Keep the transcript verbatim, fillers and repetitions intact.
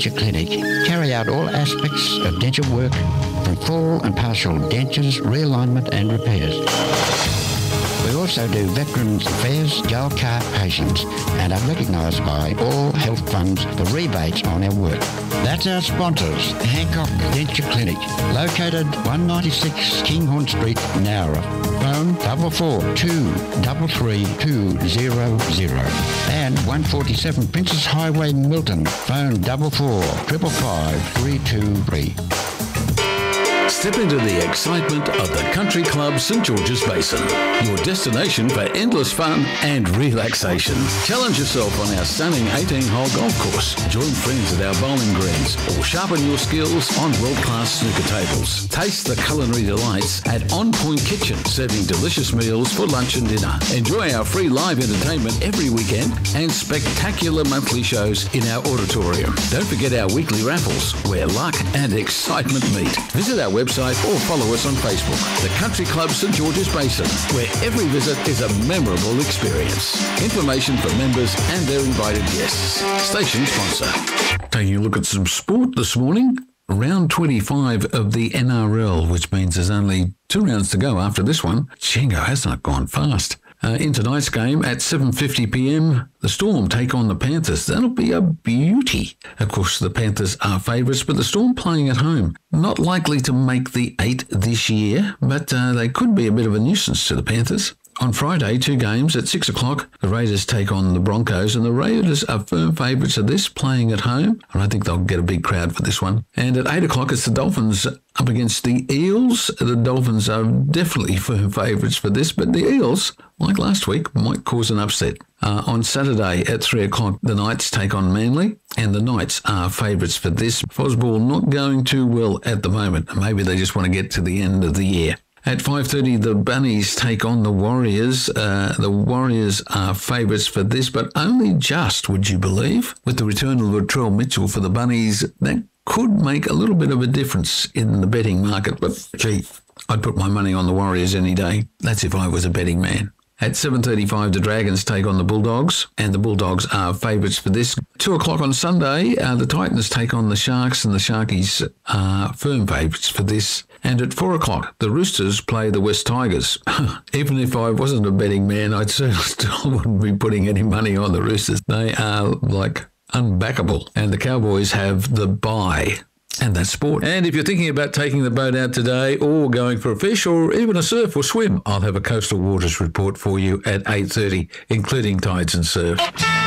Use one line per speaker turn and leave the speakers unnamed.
Denture Clinic carry out all aspects of denture work from full and partial dentures, realignment and repairs. We also do Veterans Affairs Gold Card patients and are recognised by all health funds for rebates on our work. That's our sponsors, Hancock Denture Clinic, located one ninety-six Kinghorn Street, Nowra. Phone double four two double three two zero zero and one forty-seven Princess Highway, Milton. Phone double four triple five three two three.
Step into the excitement of the Country Club St George's Basin, your destination for endless fun and relaxation. Challenge yourself on our stunning eighteen-hole golf course. Join friends at our bowling greens or sharpen your skills on world-class snooker tables. Taste the culinary delights at On Point Kitchen, serving delicious meals for lunch and dinner. Enjoy our free live entertainment every weekend and spectacular monthly shows in our auditorium. Don't forget our weekly raffles, where luck and excitement meet. Visit our website or follow us on Facebook, the Country Club St George's Basin, where every visit is a memorable experience. Information for members and their invited guests. Station sponsor. Taking a look at some sport this morning. Round twenty-five of the N R L, which means there's only two rounds to go after this one. Shingo has not gone fast. Uh, in tonight's game at seven fifty p m, the Storm take on the Panthers. That'll be a beauty. Of course, the Panthers are favourites, but the Storm playing at home. Not likely to make the eight this year, but uh, they could be a bit of a nuisance to the Panthers. On Friday, two games at six o'clock, the Raiders take on the Broncos, and the Raiders are firm favourites of this, playing at home, and I think they'll get a big crowd for this one. And at eight o'clock, it's the Dolphins up against the Eels. The Dolphins are definitely firm favourites for this, but the Eels, like last week, might cause an upset. Uh, on Saturday at three o'clock, the Knights take on Manly, and the Knights are favourites for this. Fosball not going too well at the moment. Maybe they just want to get to the end of the year. At five thirty, the Bunnies take on the Warriors. Uh, the Warriors are favourites for this, but only just, would you believe? With the return of Latrell Mitchell for the Bunnies, that could make a little bit of a difference in the betting market. But, gee, I'd put my money on the Warriors any day. That's if I was a betting man. At seven thirty-five, the Dragons take on the Bulldogs, and the Bulldogs are favourites for this. two o'clock on Sunday, uh, the Titans take on the Sharks, and the Sharkies are firm favourites for this. And at four o'clock, the Roosters play the West Tigers. Even if I wasn't a betting man, I'd certainly still wouldn't be putting any money on the Roosters. They are, like, unbackable. And the Cowboys have the bye. And that's sport. And if you're thinking about taking the boat out today or going for a fish or even a surf or swim, I'll have a Coastal Waters report for you at eight thirty, including tides and surf.